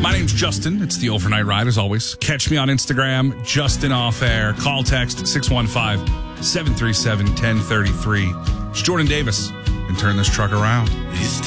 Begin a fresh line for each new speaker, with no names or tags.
My name's Justin. It's the Overnight Ride, as always. Catch me on Instagram, Justin Off Air. Call, text 615-737-1033. It's Jordan Davis. And turn this truck around.